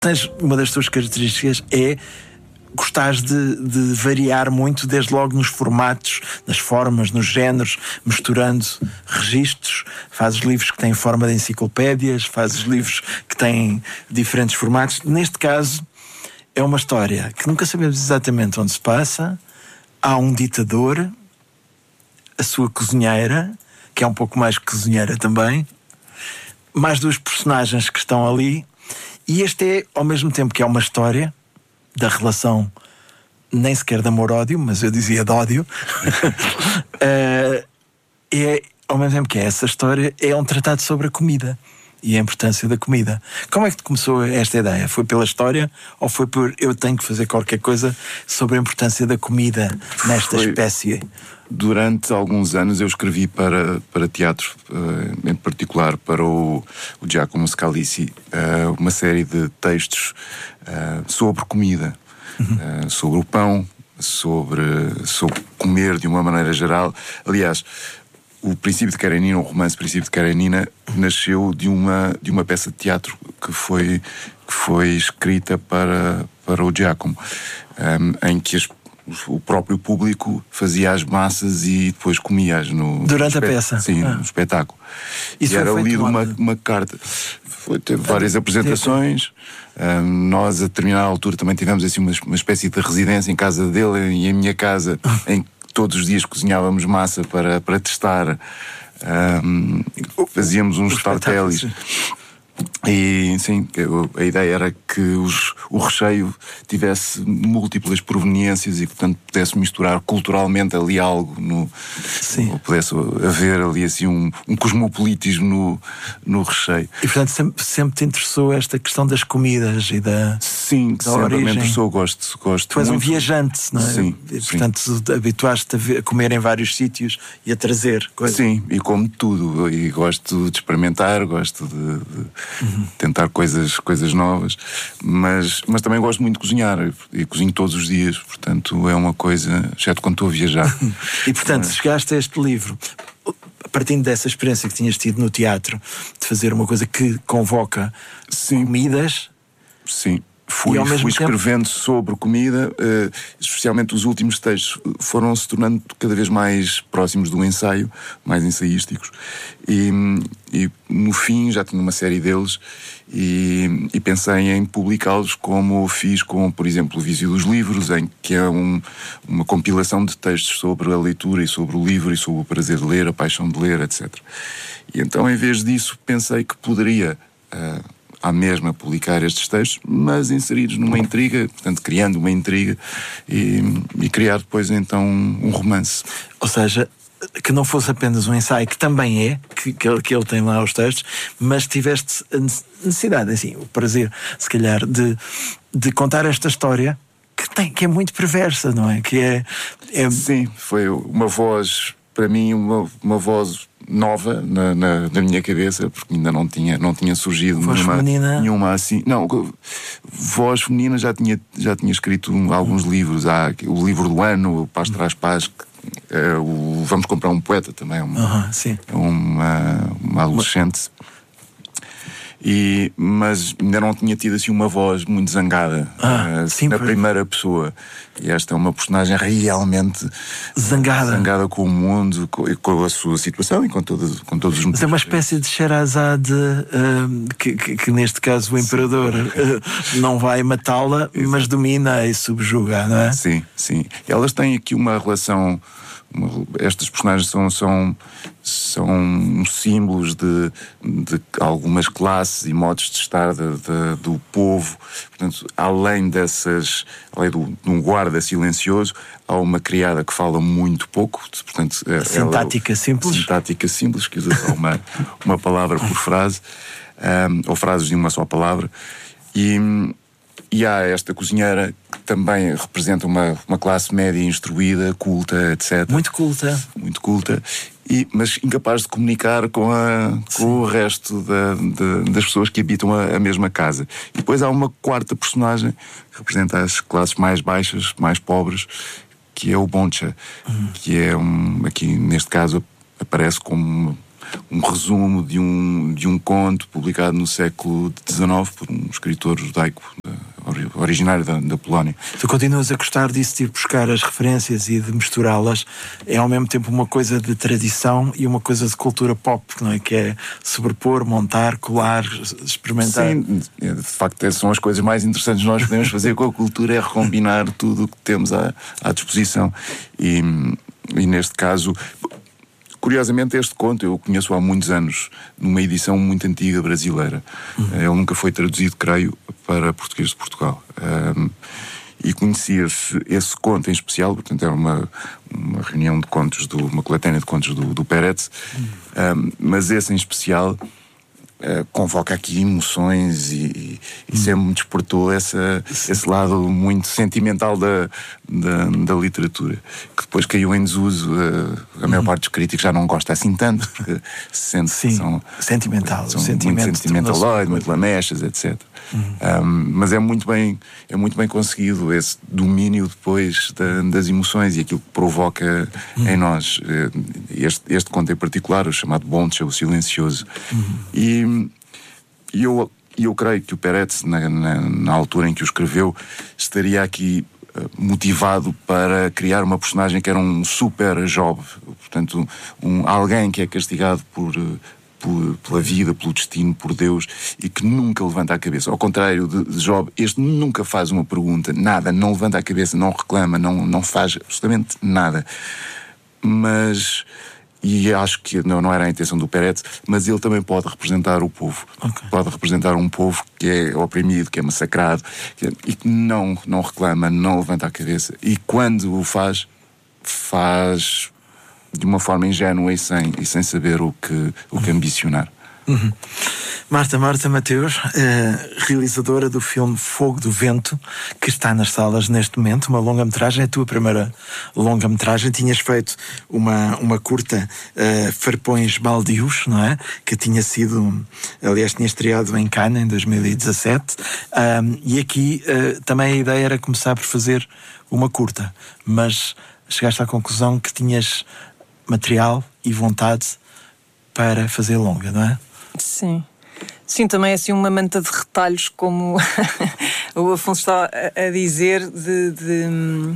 Uma das tuas características é gostares de variar muito, desde logo nos formatos, nas formas, nos géneros, misturando registros. Fazes livros que têm forma de enciclopédias, fazes livros que têm diferentes formatos. Neste caso, é uma história que nunca sabemos exatamente onde se passa. Há um ditador, a sua cozinheira, que é um pouco mais que cozinheira também, mais duas personagens que estão ali, e este é, ao mesmo tempo que é uma história da relação, nem sequer de amor-ódio, mas eu dizia de ódio, é, ao mesmo tempo que é essa história, é um tratado sobre a comida e a importância da comida. Como é que te começou esta ideia? Foi pela história ou foi por eu tenho que fazer qualquer coisa sobre a importância da comida nesta espécie? Durante alguns anos eu escrevi para teatro, em particular para o Giacomo Scalisi, uma série de textos sobre comida, sobre o pão, sobre comer de uma maneira geral. Aliás, o Princípio de Karenina, o romance Princípio de Karenina, nasceu de uma peça de teatro que foi escrita para o Giacomo, em que o próprio público fazia as massas e depois comia-as durante a peça? Sim, no espetáculo. Isso e era lido uma carta. Teve várias apresentações. Nós, a determinada altura, também tivemos assim uma espécie de residência em casa dele e em minha casa, em que todos os dias cozinhávamos massa para testar. Fazíamos uns tartelis. E sim, a ideia era que o recheio tivesse múltiplas proveniências e, portanto, pudesse misturar culturalmente ali algo, ou pudesse haver ali assim um cosmopolitismo no recheio. E, portanto, sempre te interessou esta questão das comidas e da Sim, da sempre origem. me interessou, gosto Tu és muito. um viajante, não é? Sim, e, portanto, habituaste-te a comer em vários sítios e a trazer coisas. Sim, e como tudo, e gosto de experimentar, gosto de tentar coisas novas, mas também gosto muito de cozinhar e cozinho todos os dias, portanto é uma coisa, exceto quando estou a viajar. E portanto, chegaste a este livro partindo dessa experiência que tinhas tido no teatro, de fazer uma coisa que convoca comidas. Sim. Fui escrevendo sobre comida, especialmente os últimos textos foram se tornando cada vez mais próximos do ensaio, mais ensaísticos, e no fim já tinha uma série deles e pensei em publicá-los, como fiz com, por exemplo, o Vício dos Livros, em que é uma compilação de textos sobre a leitura e sobre o livro e sobre o prazer de ler, a paixão de ler, etc. E então, em vez disso, pensei que poderia à mesma publicar estes textos, mas inseridos numa intriga, portanto criando uma intriga e criar depois então um romance. Ou seja, que não fosse apenas um ensaio, que também é, que ele tem lá os textos, mas tiveste a necessidade, assim, o prazer, se calhar, de contar esta história que é muito perversa, não é? Sim, foi uma voz, para mim, uma voz nova na minha cabeça, porque ainda não tinha surgido nenhuma assim. Não, voz feminina já tinha escrito alguns livros. Há o livro do ano, o Paz Traz Paz, o Vamos Comprar um Poeta também, uma adolescente. Mas ainda não tinha tido assim uma voz muito zangada na primeira pessoa. E esta é uma personagem realmente zangada com o mundo, com a sua situação e com todos os motivos. Mas é uma espécie de Sherazade, que neste caso o imperador não vai matá-la, mas domina e subjuga, não é? Sim, sim. Elas têm aqui uma relação. Estas personagens são símbolos de algumas classes e modos de estar do povo. Portanto, além de um guarda silencioso, há uma criada que fala muito pouco, portanto, sintática simples, que usa só uma palavra por frase, ou frases de uma só palavra. E há esta cozinheira que também representa uma classe média instruída, culta, etc. Muito culta. Mas incapaz de comunicar com o resto das pessoas que habitam a mesma casa. E depois há uma quarta personagem que representa as classes mais baixas, mais pobres, que é o Boncha, que é aqui neste caso aparece como resumo de um conto publicado no século XIX por um escritor judaico originário da Polónia. Tu continuas a gostar disso, de ir buscar as referências e de misturá-las. É ao mesmo tempo uma coisa de tradição e uma coisa de cultura pop, não é? Que é sobrepor, montar, colar, experimentar. Sim, de facto são as coisas mais interessantes que nós podemos fazer com a cultura, é recombinar tudo o que temos à disposição. E neste caso, curiosamente, este conto eu conheço há muitos anos, numa edição muito antiga brasileira. Ele nunca foi traduzido, creio, para português de Portugal. E conheci esse conto em especial, portanto era uma reunião de contos, uma coletânea de contos do Peretz, mas esse em especial convoca aqui emoções e sempre me despertou esse lado muito sentimental da literatura, que depois caiu em desuso. A maior parte dos críticos já não gosta assim tanto, porque se sente sentimental, são muito sentimentaloide, muito lamechas, etc. Mas é muito bem conseguido esse domínio depois das emoções e aquilo que provoca em nós. Este conto em particular, o chamado Bonte, o Silencioso. E eu creio que o Peretz, na altura em que o escreveu, estaria aqui motivado para criar uma personagem que era um super Job, portanto alguém que é castigado pela vida, pelo destino, por Deus, e que nunca levanta a cabeça. Ao contrário de Job, este nunca faz uma pergunta, nada, não levanta a cabeça, não reclama, não faz absolutamente nada. E acho que não era a intenção do Peretz, mas ele também pode representar o povo. Okay. Pode representar um povo que é oprimido, que é massacrado, e que não reclama, não levanta a cabeça. E quando o faz de uma forma ingênua e sem saber o que ambicionar. Marta Mateus, realizadora do filme Fogo do Vento, que está nas salas neste momento, uma longa-metragem, é a tua primeira longa-metragem. Tinhas feito uma curta, Farpões Baldios, não é? Que tinha estreado em Cannes em 2017, e aqui também a ideia era começar por fazer uma curta, mas chegaste à conclusão que tinhas material e vontade para fazer longa, não é? Sim, também é assim uma manta de retalhos, como o Afonso está a dizer, de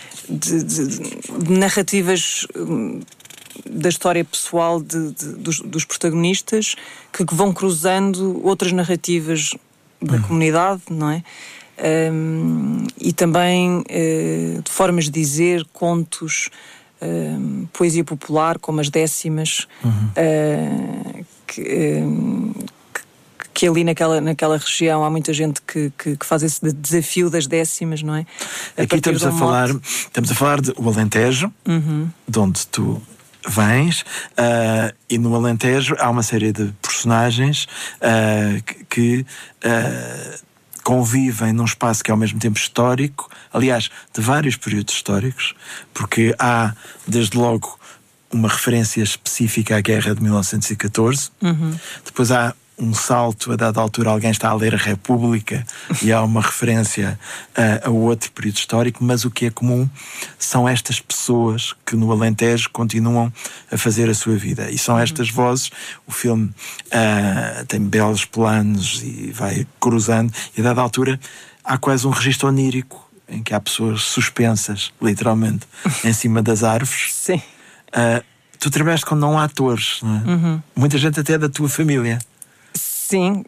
narrativas da história pessoal dos protagonistas que vão cruzando outras narrativas da comunidade, não é? E também de formas de dizer, contos, poesia popular, como as décimas, que ali naquela região há muita gente que faz esse desafio das décimas, não é? Aqui estamos a falar do Alentejo, de onde tu vens, e no Alentejo há uma série de personagens que convivem num espaço que é ao mesmo tempo histórico, aliás, de vários períodos históricos, porque há, desde logo, uma referência específica à Guerra de 1914, depois há um salto, a dada altura alguém está a ler a República e há uma referência a outro período histórico, mas o que é comum são estas pessoas que no Alentejo continuam a fazer a sua vida, e são estas vozes. O filme tem belos planos e vai cruzando, e a dada altura há quase um registro onírico em que há pessoas suspensas, literalmente, em cima das árvores. Sim. Tu trabalhaste com não atores, não é? Muita gente até da tua família. Sim.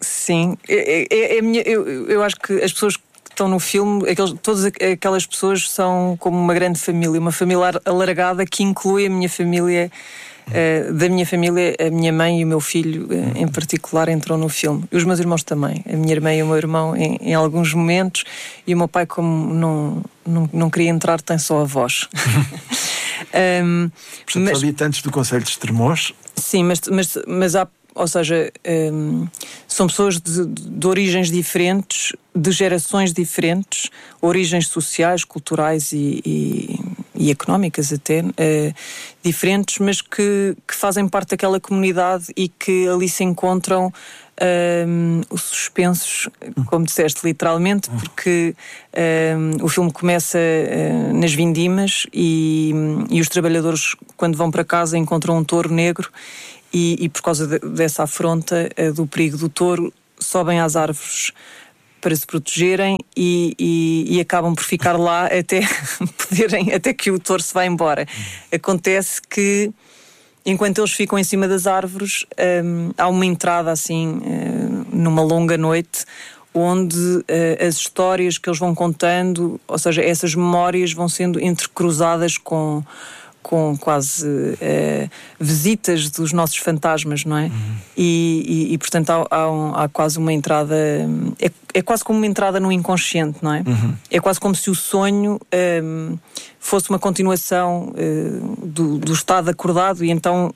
Eu acho que as pessoas que estão no filme, todas aquelas pessoas são como uma grande família, uma família alargada que inclui a minha família. Da minha família, a minha mãe e o meu filho em particular entram no filme, e os meus irmãos também, a minha irmã e o meu irmão em alguns momentos, e o meu pai, como não queria entrar, tem só a voz. Portanto, habitantes do concelho de Estremoz. Sim, mas há, ou seja, são pessoas de origens diferentes, de gerações diferentes, origens sociais, culturais e económicas até, diferentes, mas que fazem parte daquela comunidade e que ali se encontram os suspensos, como disseste, literalmente, porque o filme começa nas vindimas e os trabalhadores, quando vão para casa, encontram um touro negro e por causa dessa afronta do perigo do touro, sobem às árvores para se protegerem e acabam por ficar lá até que o touro se vá embora. Acontece que, enquanto eles ficam em cima das árvores, há uma entrada assim, numa longa noite, onde as histórias que eles vão contando, ou seja, essas memórias vão sendo entrecruzadas com quase visitas dos nossos fantasmas, não é? E portanto há quase uma entrada, é quase como uma entrada no inconsciente, não é? É quase como se o sonho fosse uma continuação do estado acordado, e então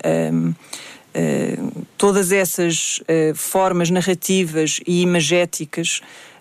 todas essas formas narrativas e imagéticas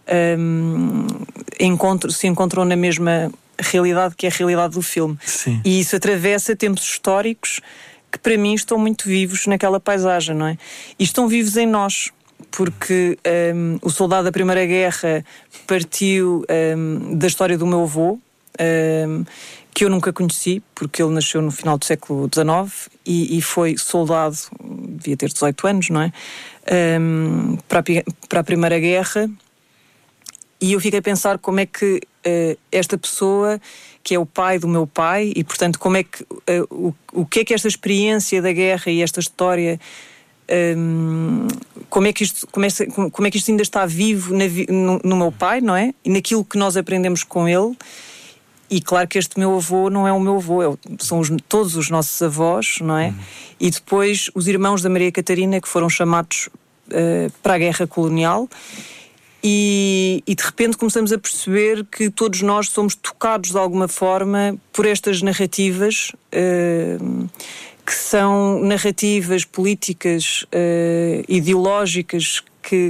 se encontram na mesma realidade, que é a realidade do filme. Sim. E isso atravessa tempos históricos que para mim estão muito vivos naquela paisagem, não é? E estão vivos em nós, porque o soldado da Primeira Guerra partiu da história do meu avô, que eu nunca conheci, porque ele nasceu no final do século XIX e foi soldado, devia ter 18 anos, não é? Para a Primeira Guerra. E eu fiquei a pensar como é que esta pessoa, que é o pai do meu pai, e portanto como é que o que é que esta experiência da guerra e esta história, como é que isto ainda está vivo no meu pai, não é? E naquilo que nós aprendemos com ele. E claro que este meu avô não é o meu avô, são todos os nossos avós, não é? E depois os irmãos da Maria Catarina, que foram chamados para a guerra colonial. E de repente começamos a perceber que todos nós somos tocados de alguma forma por estas narrativas, que são narrativas políticas, ideológicas, que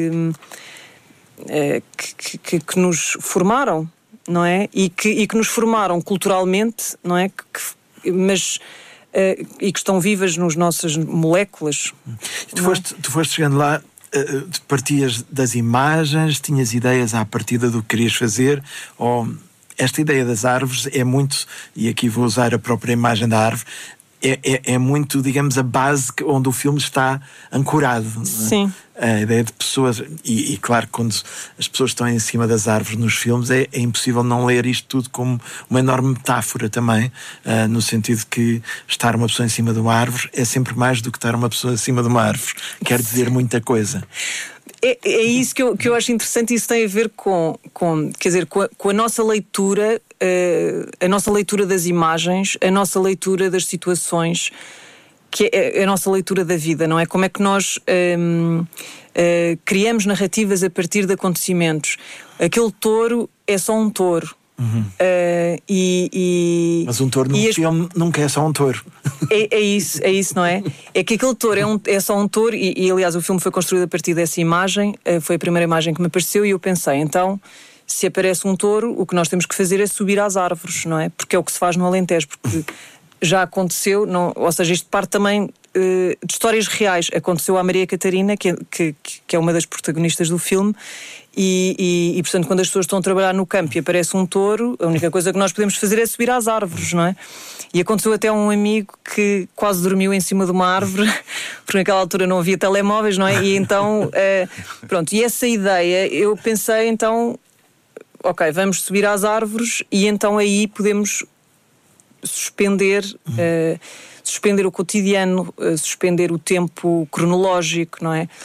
nos formaram, não é? E que nos formaram culturalmente, não é? Mas e que estão vivas nas nossas moléculas. Tu foste chegando lá. Partias das imagens, tinhas ideias à partida do que querias fazer, ou esta ideia das árvores é muito, e aqui vou usar a própria imagem da árvore, é muito, digamos, a base onde o filme está ancorado. Sim. A ideia de pessoas, e claro, quando as pessoas estão em cima das árvores nos filmes, é impossível não ler isto tudo como uma enorme metáfora também, no sentido que estar uma pessoa em cima de uma árvore é sempre mais do que estar uma pessoa em cima de uma árvore. Quer dizer muita coisa. É isso que eu acho interessante, e isso tem a ver com a nossa leitura, a nossa leitura das imagens, a nossa leitura das situações, que é a nossa leitura da vida, não é? Como é que nós criamos narrativas a partir de acontecimentos. Aquele touro é só um touro. Mas um touro num filme nunca é só um touro. É isso, não é? É que aquele touro é só um touro, e aliás o filme foi construído a partir dessa imagem. Foi a primeira imagem que me apareceu, e eu pensei, então, se aparece um touro, o que nós temos que fazer é subir às árvores, não é? Porque é o que se faz no Alentejo, porque já aconteceu, ou seja, isto parte também de histórias reais. Aconteceu à Maria Catarina, que é uma das protagonistas do filme, e portanto, quando as pessoas estão a trabalhar no campo e aparece um touro, a única coisa que nós podemos fazer é subir às árvores, não é? E aconteceu até a um amigo que quase dormiu em cima de uma árvore, porque naquela altura não havia telemóveis, não é? E então, pronto, e essa ideia, eu pensei, então, ok, vamos subir às árvores, e então aí podemos suspender o cotidiano, suspender o tempo cronológico, não é?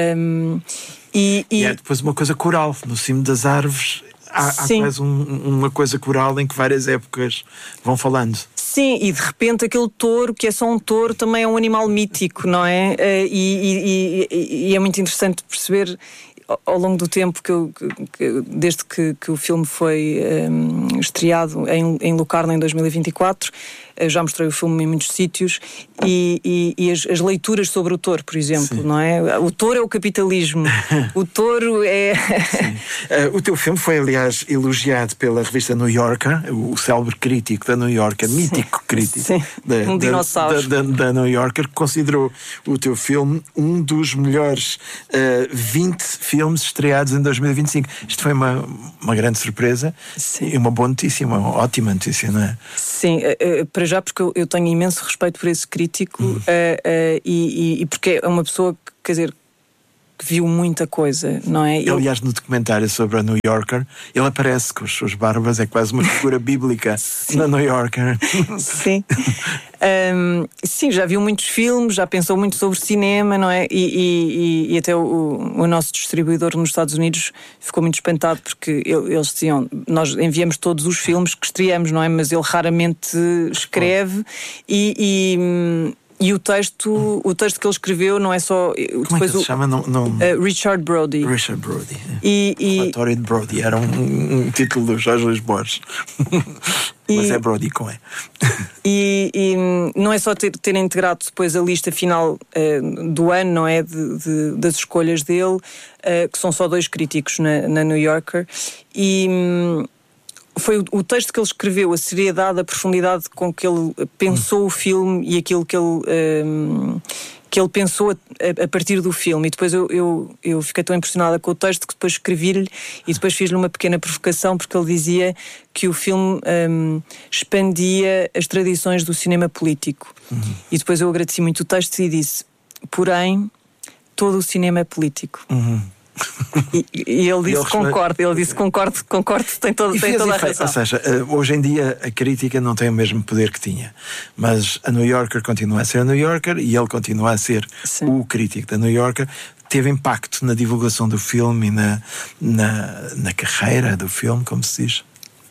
E é depois uma coisa coral, no cimo das árvores há quase uma coisa coral em que várias épocas vão falando. Sim, e de repente aquele touro, que é só um touro, também é um animal mítico, não é? E é muito interessante perceber ao longo do tempo desde que o filme foi estreado em Locarno em 2024, já mostrei o filme em muitos sítios, e as leituras sobre o touro, por exemplo, não é? O touro é o capitalismo, o touro é... O teu filme foi, aliás, elogiado pela revista New Yorker, o célebre crítico da New Yorker, mítico crítico um dinossauro da New Yorker, que considerou o teu filme um dos melhores 20 filmes filmes estreados em 2025. Isto foi uma grande surpresa. Sim. E uma boa notícia, uma ótima notícia, não é? Sim, para já porque eu tenho imenso respeito por esse crítico e porque é uma pessoa que, quer dizer, que viu muita coisa, não é? Aliás, no documentário sobre a New Yorker, ele aparece com as suas barbas, é quase uma figura bíblica na New Yorker. Sim. Sim, já viu muitos filmes, já pensou muito sobre cinema, não é? E até o nosso distribuidor nos Estados Unidos ficou muito espantado porque eles diziam, nós enviamos todos os filmes que estreamos, não é? Mas ele raramente escreve e o texto que ele escreveu não é só... Como é que ele se chama? Richard Brody. Richard Brody. Relatório de Brody. Era um título do Jorge Luís Borges. Mas é Brody com E. E não é só ter integrado depois a lista final do ano, não é? Das escolhas dele, que são só 2 críticos na New Yorker. Foi o texto que ele escreveu, a seriedade, a profundidade com que ele pensou o filme e aquilo que ele pensou a partir do filme. E depois eu fiquei tão impressionada com o texto que depois escrevi-lhe e depois fiz-lhe uma pequena provocação porque ele dizia que o filme expandia as tradições do cinema político. E depois eu agradeci muito o texto e disse, porém, todo o cinema é político. E ele disse concordo, tem toda a razão. Ou seja, hoje em dia a crítica não tem o mesmo poder que tinha, mas a New Yorker continua a ser a New Yorker e ele continua a ser o crítico da New Yorker. Teve impacto na divulgação do filme e na carreira do filme, como se diz?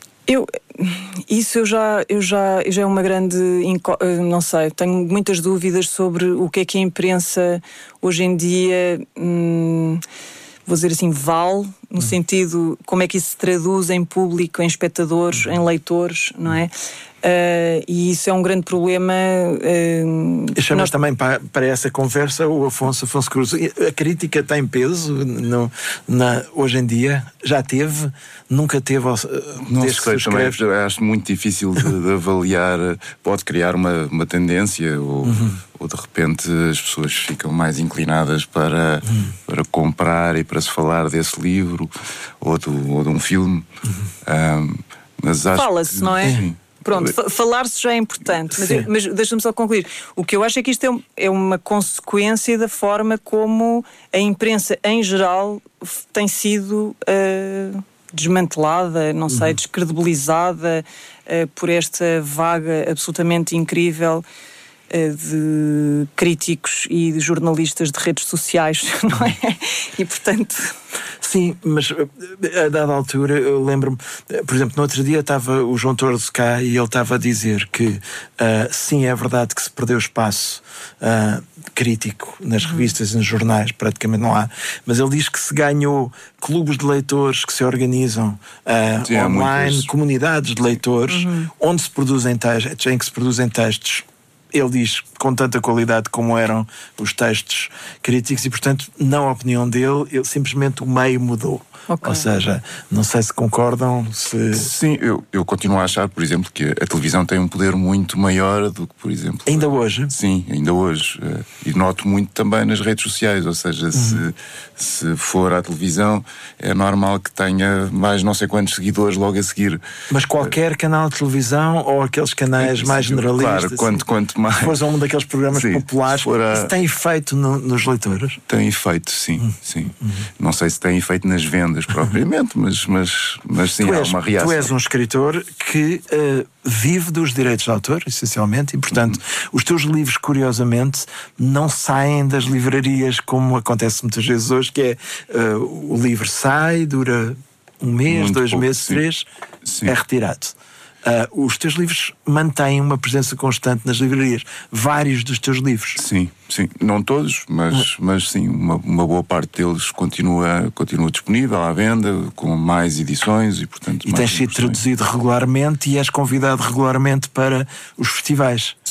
Isso já é uma grande... Não sei, tenho muitas dúvidas sobre o que é a imprensa hoje em dia... vou dizer assim, vale, no sentido como é que isso se traduz em público, em espectadores, em leitores, não é? E isso é um grande problema. Chamas também para essa conversa o Afonso Cruz. A crítica tem peso hoje em dia? Já teve? Nunca teve? Não sei, também acho muito difícil de avaliar. Pode criar uma tendência ou de repente as pessoas ficam mais inclinadas para comprar e para se falar desse livro ou de um filme. Mas acho fala-se, não é? Sim. Pronto, falar-se já é importante, mas deixa-me só concluir. O que eu acho é que isto é uma consequência da forma como a imprensa em geral tem sido desmantelada, não sei, descredibilizada por esta vaga absolutamente incrível de críticos e de jornalistas de redes sociais, não é? E portanto... Sim, mas a dada altura eu lembro-me, por exemplo, no outro dia estava o João Torres cá e ele estava a dizer que sim, é verdade que se perdeu espaço crítico nas revistas e nos jornais, praticamente não há, mas ele diz que se ganhou clubes de leitores que se organizam online, comunidades de leitores, onde se produzem textos, em que se produzem textos, ele diz, com tanta qualidade como eram os textos críticos e, portanto, na opinião dele, simplesmente o meio mudou. Okay. Ou seja, não sei se concordam, se... Sim, eu continuo a achar, por exemplo, que a televisão tem um poder muito maior do que, por exemplo... Ainda hoje? Sim, ainda hoje. E noto muito também nas redes sociais, ou seja, se for à televisão, é normal que tenha mais não sei quantos seguidores logo a seguir. Mas qualquer canal de televisão ou aqueles canais mais generalistas? Claro, quanto mais... Se fores a um daqueles programas populares, isso tem efeito nos leitores? Tem efeito, sim. Não sei se tem efeito nas vendas propriamente, mas sim, há uma reação. Tu és um escritor que vive dos direitos de autor, essencialmente, e portanto os teus livros, curiosamente, não saem das livrarias como acontece muitas vezes hoje, que é o livro sai, dura um mês, muito 2 meses, 3, é retirado. Os teus livros mantêm uma presença constante nas livrarias. Vários dos teus livros. Sim. Não todos, mas sim, uma boa parte deles continua disponível à venda, com mais edições e, portanto... E tens sido traduzido regularmente e és convidado regularmente para os festivais. Sim.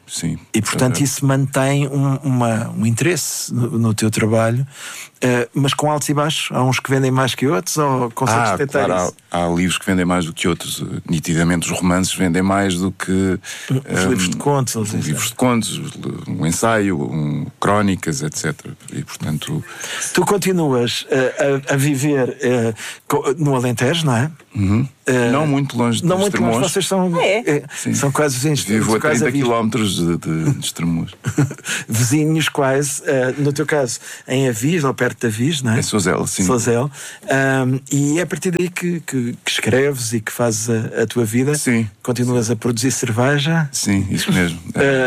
sim. E portanto isso mantém um interesse no teu trabalho, mas com altos e baixos. Há uns que vendem mais que outros, ou consegues detectar claro, isso? há livros que vendem mais do que outros. Nitidamente os romances vendem mais do que os livros de contos. Os livros de contos, um ensaio, crónicas, etc. E portanto... Tu continuas a viver no Alentejo, não é? Uhum. Não muito longe de Não muito Estremoz. longe, vocês são quase vizinhos. Vivo a 30 km de Estremoz. Vizinhos quase, no teu caso em Avis, ou perto de Avis, não é? Em Sozel, sim. Sozel. E é a partir daí que escreves e que fazes a tua vida. Sim. Continuas a produzir cerveja. Sim, isso mesmo.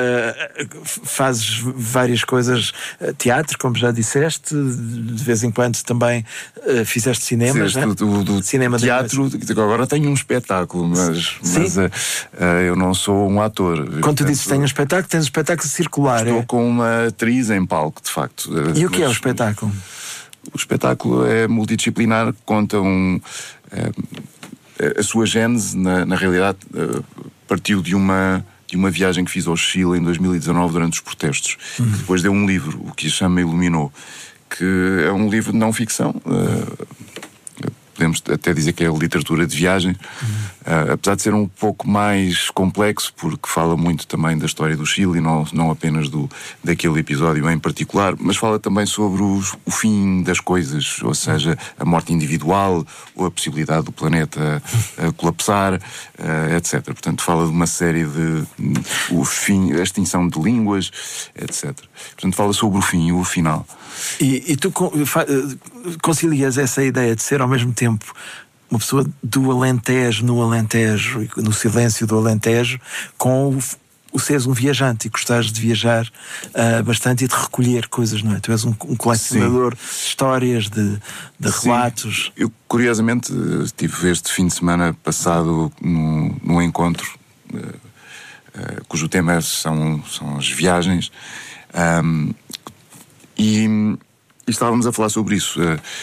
Fazes várias coisas, teatro, como já disseste, de vez em quando também fizeste cinema. Do cinema teatro, agora tenho um espetáculo, mas eu não sou um ator. Quando tu dizes que tenho um espetáculo, tens um espetáculo circular. Estou com uma atriz em palco, de facto. E o que é o espetáculo? O espetáculo é multidisciplinar, conta a sua gênese, na realidade, partiu de uma viagem que fiz ao Chile em 2019 durante os protestos. Que depois deu um livro, o que se chama Iluminou, que é um livro de não ficção. Podemos até dizer que é literatura de viagem, apesar de ser um pouco mais complexo, porque fala muito também da história do Chile e não apenas daquele episódio em particular, mas fala também sobre o fim das coisas, ou seja, a morte individual ou a possibilidade do planeta colapsar, etc. Portanto, fala de uma série o fim, a extinção de línguas, etc. Portanto, fala sobre o fim e o final. E tu concilias essa ideia de ser ao mesmo tempo uma pessoa do Alentejo, no Alentejo, no silêncio do Alentejo, com o seres um viajante e gostares de viajar bastante e de recolher coisas, não é? Tu és um colecionador de histórias, de relatos. Eu, curiosamente, estive este fim de semana passado num encontro cujo tema são as viagens, e estávamos a falar sobre isso.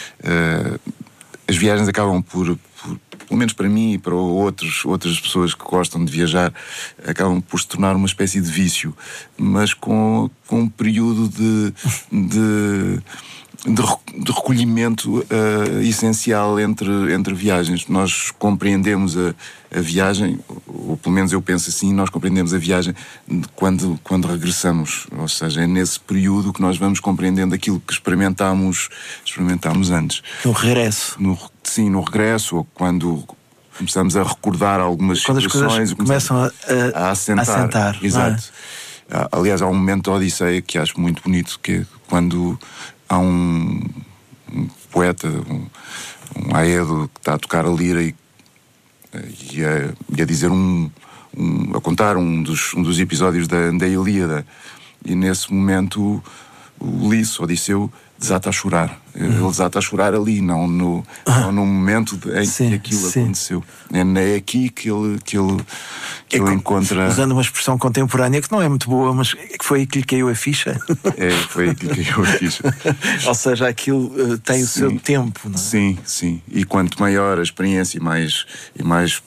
As viagens acabam por, pelo menos para mim e para outras pessoas que gostam de viajar, acabam por se tornar uma espécie de vício, mas com um período de recolhimento essencial entre viagens. Nós compreendemos a viagem, ou pelo menos eu penso assim, nós compreendemos a viagem quando regressamos, ou seja, é nesse período que nós vamos compreendendo aquilo que experimentámos antes. No regresso. Sim, no regresso, ou quando começamos a recordar algumas situações. Quando as coisas começam a assentar. Exato. É? Aliás, há um momento da Odisseia que acho muito bonito, que é quando há um poeta, um Aedo, que está a tocar a lira e a dizer a contar um dos episódios da Ilíada, e nesse momento o Ulisses, Odisseu, desata a chorar. Ele desata a chorar ali, não no momento em que aquilo aconteceu. É aqui que ele encontra. Usando uma expressão contemporânea que não é muito boa, mas que foi aí que lhe caiu a ficha. Foi aí que lhe caiu a ficha. Ou seja, aquilo tem o seu tempo, não é? Sim. E quanto maior a experiência e mais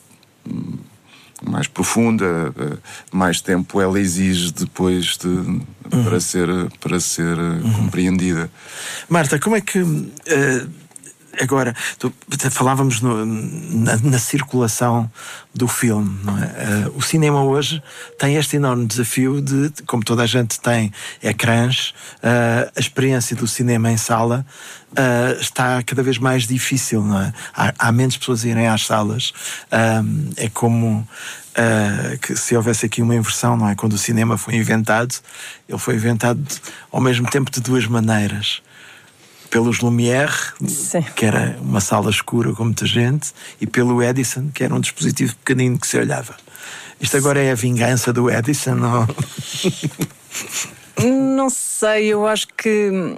profunda, mais tempo ela exige depois para ser compreendida. Marta, como é que agora falávamos na circulação do filme, não é? O cinema hoje tem este enorme desafio de, como toda a gente tem ecrãs, a experiência do cinema em sala está cada vez mais difícil, não é? Há menos pessoas a irem às salas. É como que se houvesse aqui uma inversão, não é? Quando o cinema foi inventado, ele foi inventado ao mesmo tempo de duas maneiras. Pelos Lumière, que era uma sala escura com muita gente, e pelo Edison, que era um dispositivo pequenino que se olhava. Isto agora é a vingança do Edison? Ou... Não sei, eu acho que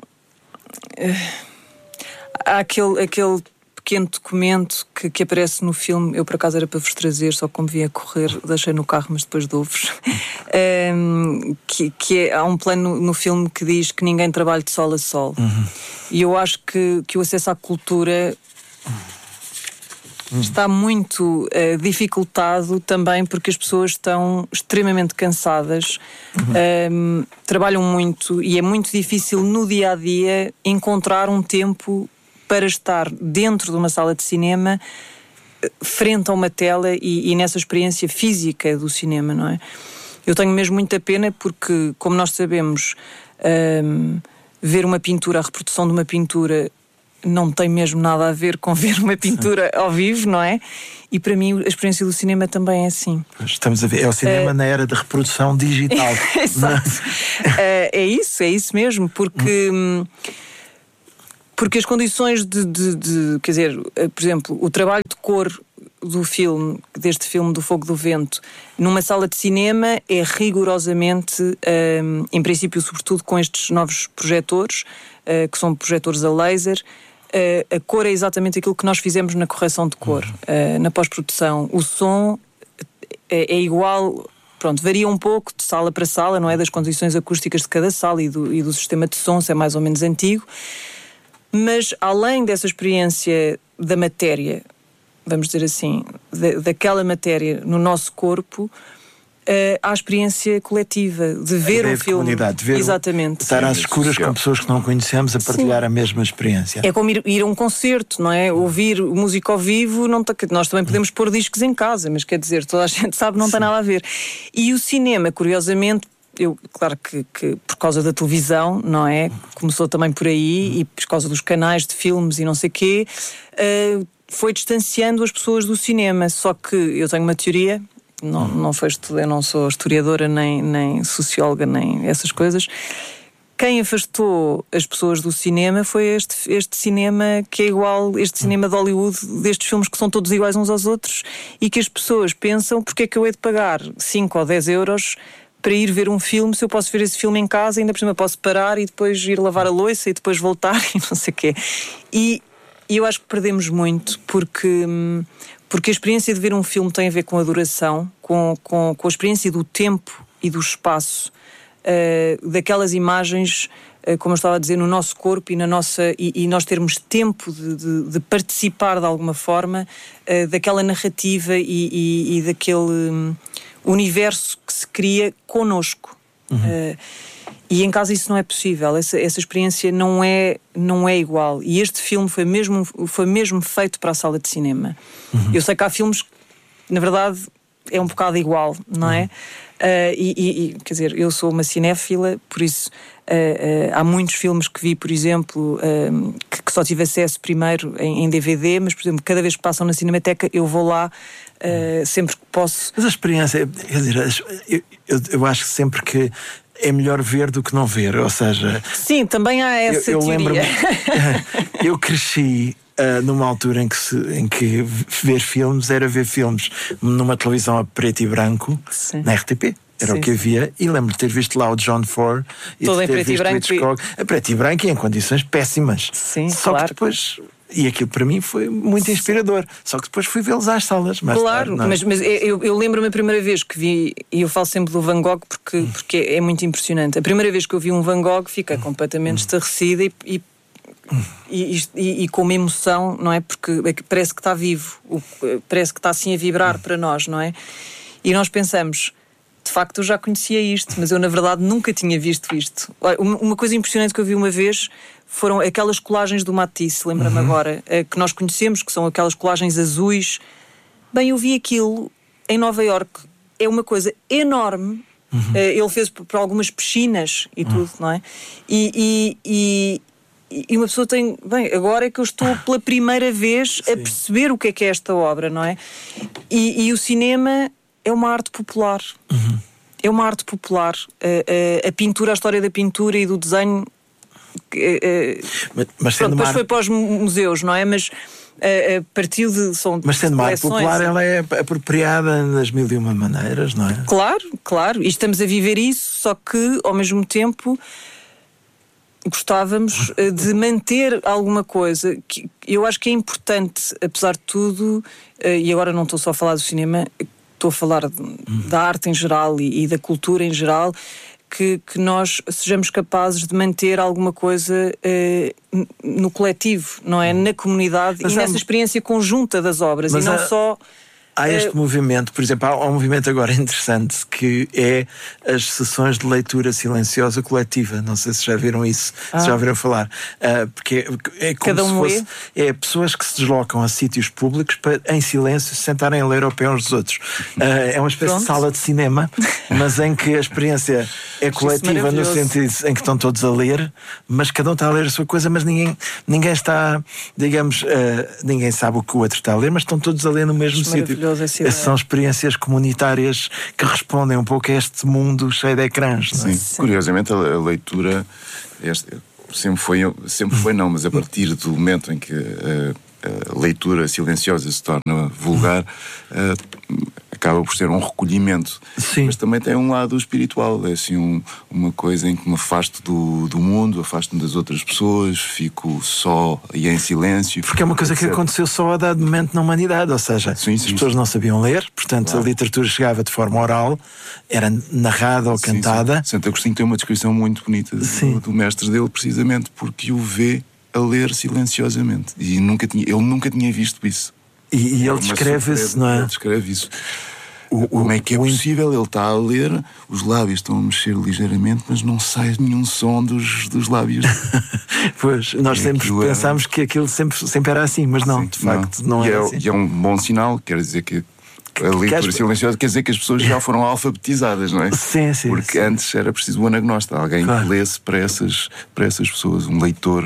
há aquele pequeno documento que aparece no filme. Eu por acaso era para vos trazer, só como vim a correr, deixei no carro, mas depois dou-vos. Há um plano no filme que diz que ninguém trabalha de sol a sol. E eu acho que o acesso à cultura está muito dificultado também porque as pessoas estão extremamente cansadas, trabalham muito e é muito difícil no dia-a-dia encontrar um tempo para estar dentro de uma sala de cinema, frente a uma tela e nessa experiência física do cinema, não é? Eu tenho mesmo muita pena porque, como nós sabemos, ver uma pintura, a reprodução de uma pintura não tem mesmo nada a ver com ver uma pintura ao vivo, não é? E para mim a experiência do cinema também é assim. Estamos a ver, é o cinema na era de reprodução digital. Exato. É isso mesmo, porque as condições quer dizer, por exemplo, o trabalho de cor deste filme do Fogo do Vento, numa sala de cinema é rigorosamente, em princípio, sobretudo com estes novos projetores, que são projetores a laser, a cor é exatamente aquilo que nós fizemos na correção de cor, na pós-produção. O som é igual, pronto, varia um pouco de sala para sala, não é? Das condições acústicas de cada sala e do sistema de som, se é mais ou menos antigo. Mas, além dessa experiência da matéria, vamos dizer assim, daquela matéria no nosso corpo, há a experiência coletiva de ver um filme. De ver exatamente. Estar às escuras com pessoas que não conhecemos a partilhar a mesma experiência. É como ir a um concerto, não é? Ouvir música ao vivo, nós também podemos pôr discos em casa, mas quer dizer, toda a gente sabe, não tem nada a ver. E o cinema, curiosamente, claro que por causa da televisão, não é? Começou também por aí, e por causa dos canais de filmes e não sei quê, foi distanciando as pessoas do cinema. Só que eu tenho uma teoria, eu não sou historiadora, nem socióloga, nem essas coisas. Quem afastou as pessoas do cinema foi este cinema que é igual, este cinema de Hollywood, destes filmes que são todos iguais uns aos outros, e que as pessoas pensam, porque é que eu hei de pagar 5 ou 10 euros para ir ver um filme, se eu posso ver esse filme em casa, ainda por cima posso parar e depois ir lavar a louça e depois voltar e não sei o quê. E eu acho que perdemos muito porque a experiência de ver um filme tem a ver com a duração, com a experiência do tempo e do espaço, daquelas imagens, como eu estava a dizer, no nosso corpo e e nós termos tempo de participar de alguma forma daquela narrativa e daquele universo que se cria connosco. E em casa isso não é possível, essa experiência não é igual. E este filme foi mesmo feito para a sala de cinema. Eu sei que há filmes que, na verdade, é um bocado igual, não é? Quer dizer, eu sou uma cinéfila, por isso há muitos filmes que vi, por exemplo, que só tive acesso primeiro em DVD, mas, por exemplo, cada vez que passam na Cinemateca eu vou lá sempre que posso. Mas a experiência, quer dizer, eu acho sempre que é melhor ver do que não ver, ou seja... Sim, também há essa teoria. Eu cresci numa altura em que ver filmes era ver filmes numa televisão a preto e branco, sim, na RTP. Era sim, o que havia, e lembro de ter visto lá o John Ford e todo de em ter preto visto e branco o Hitchcock a preto e branco e em condições péssimas. Sim, só claro. Que depois... E aquilo para mim foi muito inspirador. Só que depois fui vê-los às salas. Claro, mas eu lembro-me a primeira vez que vi, e eu falo sempre do Van Gogh porque é muito impressionante. A primeira vez que eu vi um Van Gogh fiquei completamente estarrecida e com uma emoção, não é? Porque parece que está vivo, parece que está assim a vibrar para nós, não é? E nós pensamos, de facto eu já conhecia isto, mas eu na verdade nunca tinha visto isto. Uma coisa impressionante que eu vi uma vez foram aquelas colagens do Matisse, lembra-me agora, que nós conhecemos, que são aquelas colagens azuis. Bem, eu vi aquilo em Nova Iorque, é uma coisa enorme. Ele fez para algumas piscinas e tudo, não é? E uma pessoa tem... Bem, agora é que eu estou pela primeira vez a perceber o que é esta obra, não é? E o cinema é uma arte popular. É uma arte popular. A pintura, a história da pintura e do desenho... mas pronto, depois foi para os museus, não é? Mas partiu de... Mas sendo uma arte popular, ela é apropriada nas mil e uma maneiras, não é? Claro. E estamos a viver isso, só que, ao mesmo tempo... gostávamos de manter alguma coisa que eu acho que é importante, apesar de tudo, e agora não estou só a falar do cinema, estou a falar da arte em geral e da cultura em geral, que nós sejamos capazes de manter alguma coisa no coletivo, não é? Na comunidade e nessa experiência conjunta das obras, e não só... Há este movimento, por exemplo, há um movimento agora interessante que é as sessões de leitura silenciosa coletiva. Não sei se já viram isso, se já ouviram falar. Porque é como cada um se fosse pessoas que se deslocam a sítios públicos para, em silêncio, se sentarem a ler ao pé uns dos outros. É uma espécie de sala de cinema, mas em que a experiência é coletiva no sentido em que estão todos a ler, mas cada um está a ler a sua coisa, mas ninguém está, digamos, ninguém sabe o que o outro está a ler, mas estão todos a ler no mesmo sítio. São experiências comunitárias que respondem um pouco a este mundo cheio de ecrãs. Não é? Sim. Curiosamente a leitura sempre foi não, mas a partir do momento em que a leitura silenciosa se torna vulgar, acaba por ser um recolhimento. Sim. Mas também tem um lado espiritual. É assim uma coisa em que me afasto do mundo, afasto-me das outras pessoas, fico só e em silêncio. Porque é uma coisa que aconteceu só a dado momento na humanidade, ou seja, as pessoas não sabiam ler, portanto a literatura chegava de forma oral, era narrada ou cantada. Santo Agostinho tem uma descrição muito bonita do mestre dele, precisamente porque o vê a ler silenciosamente. E ele nunca tinha visto isso. E ele descreve isso, não é? Ele descreve isso. Como é que é possível? Ele está a ler, os lábios estão a mexer ligeiramente, mas não sai nenhum som dos lábios. Pois, nós sempre pensámos que aquilo sempre era assim, mas não, de facto, não é assim. E é um bom sinal, quer dizer que a leitura silenciosa quer dizer que as pessoas já foram alfabetizadas, não é? Sim. Porque antes era preciso o anagnóstico, alguém que lesse para essas pessoas, um leitor.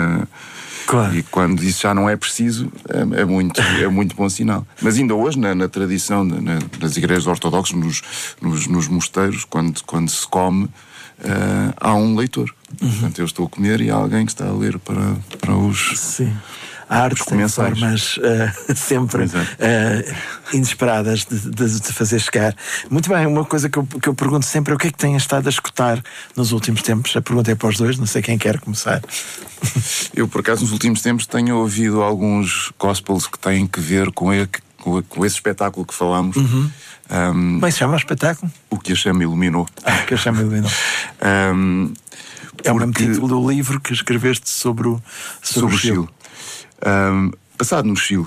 Claro. E quando isso já não é preciso, é muito bom sinal. Mas ainda hoje, na tradição das igrejas ortodoxas, nos mosteiros, quando se come, há um leitor. Portanto, eu estou a comer e há alguém que está a ler para os... Sim. A arte tem formas sempre inesperadas de fazer chegar. Muito bem, uma coisa que eu pergunto sempre é o que é que têm estado a escutar nos últimos tempos. A pergunta é para os dois, não sei quem quer começar. Eu, por acaso, nos últimos tempos tenho ouvido alguns gospels que têm que ver com esse espetáculo que falámos. Como é que se chama o espetáculo? O que a Chama Iluminou. O que a Chama Iluminou. É o mesmo título do livro que escreveste sobre o Chile. Passado no Chile.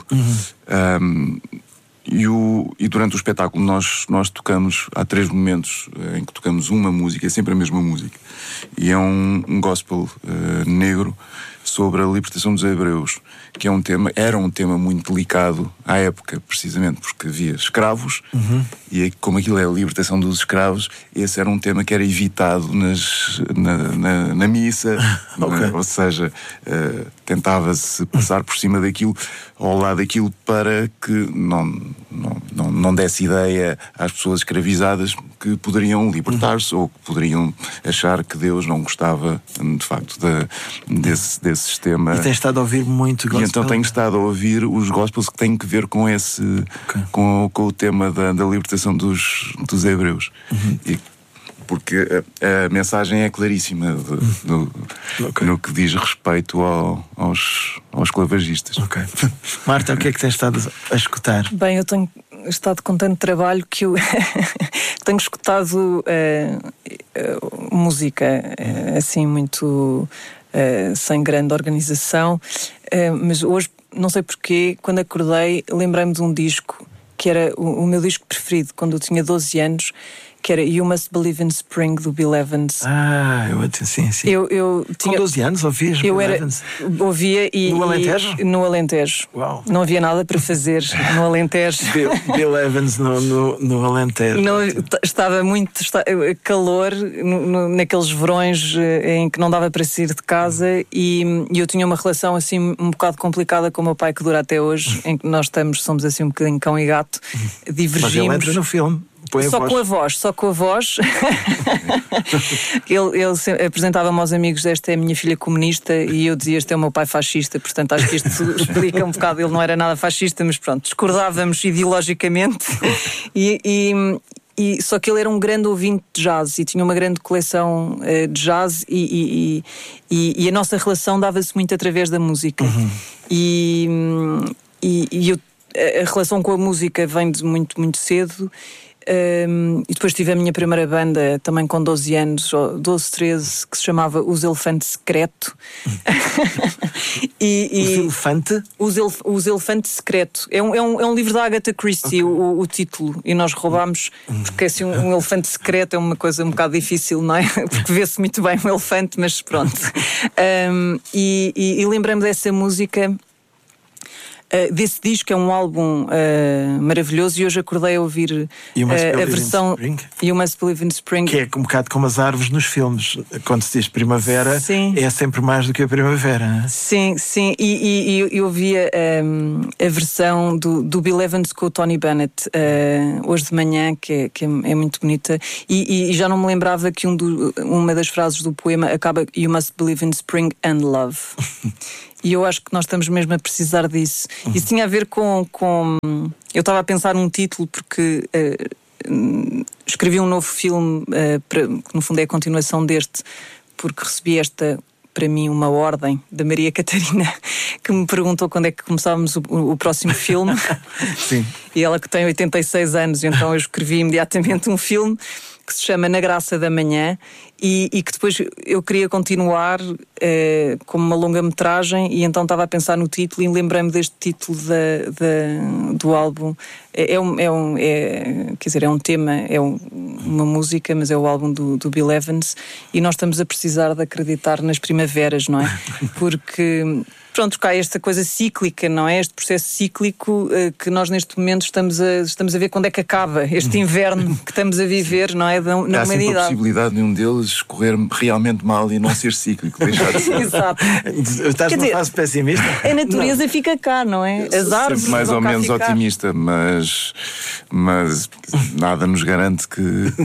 E durante o espetáculo nós tocamos, há 3 momentos em que tocamos uma música, é sempre a mesma música, e é um gospel negro sobre a libertação dos hebreus, que era um tema muito delicado à época, precisamente porque havia escravos, e como aquilo é a libertação dos escravos, esse era um tema que era evitado na missa. Ou seja, tentava-se passar por cima daquilo, ao lado daquilo, para que não desse ideia às pessoas escravizadas que poderiam libertar-se ou que poderiam achar que Deus não gostava, de facto, desse sistema. E tens estado a ouvir muito gospel? E então tenho estado a ouvir os gospels que têm que ver com esse com o tema da libertação dos hebreus. Porque a mensagem é claríssima no que diz respeito aos esclavagistas. Marta, o que é que tens estado a escutar? Bem, eu tenho estado com tanto trabalho que eu tenho escutado música assim muito sem grande organização, mas hoje, não sei porquê, quando acordei lembrei-me de um disco que era o meu disco preferido quando eu tinha 12 anos, que era You Must Believe in Spring, do Bill Evans. Sim. Eu tinha... Com 12 anos ouvias Bill Evans? Ouvia no Alentejo? No Alentejo. Uau. Não havia nada para fazer no Alentejo. Bill Evans no Alentejo. Estava muito calor naqueles verões em que não dava para sair de casa, e eu tinha uma relação assim um bocado complicada com o meu pai, que dura até hoje, em que nós somos assim um bocadinho cão e gato, divergimos. Mas ele entra no filme. Só com a voz. Ele apresentava-me aos amigos: esta é a minha filha comunista, e eu dizia: este é o meu pai fascista. Portanto, acho que isto explica um bocado. Ele não era nada fascista, mas pronto, discordávamos ideologicamente. Só que ele era um grande ouvinte de jazz e tinha uma grande coleção de jazz, e a nossa relação dava-se muito através da música. A relação com a música vem de muito, muito cedo. E depois tive a minha primeira banda, também com 12 anos, 12, 13, que se chamava Os Elefante Secreto. Os Elefante? Os Elefante Secreto. É um livro da Agatha Christie, o título. E nós roubámos, porque assim, um elefante secreto é uma coisa um bocado difícil, não é? Porque vê-se muito bem um elefante, mas pronto. E lembrei-me dessa música. Desse disco, é um álbum maravilhoso, e hoje acordei a ouvir a versão You Must Believe in Spring, que é um bocado como as árvores nos filmes. Quando se diz primavera, sim, é sempre mais do que a primavera. Sim, sim. E eu ouvia a versão do Bill Evans com o Tony Bennett hoje de manhã, que é muito bonita, e já não me lembrava que uma das frases do poema acaba You Must Believe in Spring and Love. E eu acho que nós estamos mesmo a precisar disso. Isso tinha a ver com... Eu estava a pensar num título, porque escrevi um novo filme, que no fundo é a continuação deste, porque recebi para mim, uma ordem da Maria Catarina, que me perguntou quando é que começávamos o próximo filme. Sim. E ela, que tem 86 anos, então eu escrevi imediatamente um filme que se chama Na Graça da Manhã, e que depois eu queria continuar como uma longa-metragem, e então estava a pensar no título e lembrei-me deste título do álbum. Quer dizer, é um tema, uma música, mas é o álbum do Bill Evans, e nós estamos a precisar de acreditar nas primaveras, não é? Porque... Pronto, cá esta coisa cíclica, não é? Este processo cíclico que nós neste momento estamos a ver quando é que acaba este inverno que estamos a viver, não é? Na humanidade. Há sempre a possibilidade de um deles correr realmente mal e não ser cíclico, deixar de ser. Exato. Estás numa fase pessimista? A natureza fica cá, não é? As árvores mais ou menos ficar. Otimista, mas nada nos garante que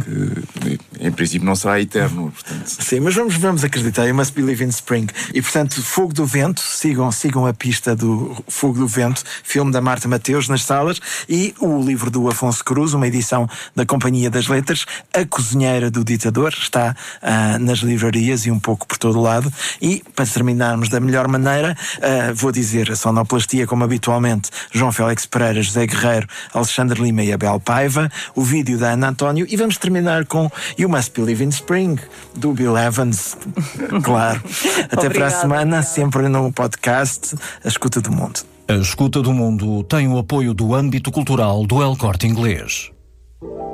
em princípio não será eterno. Portanto. Sim, mas vamos acreditar. You Must Believe in Spring. E portanto, Fogo do Vento, sigam a pista do Fogo do Vento, filme da Marta Mateus nas salas, e o livro do Afonso Cruz, uma edição da Companhia das Letras, A Cozinheira do Ditador, está nas livrarias e um pouco por todo o lado. E para terminarmos da melhor maneira, vou dizer a sonoplastia, como habitualmente, João Félix Pereira, José Guerreiro, Alexandre Lima e Abel Paiva, o vídeo da Ana António, e vamos terminar com You Must Believe in Spring, do Bill Evans. Claro. Até para a semana, sempre no podcast A Escuta do Mundo. A Escuta do Mundo tem o apoio do âmbito cultural do El Corte Inglês.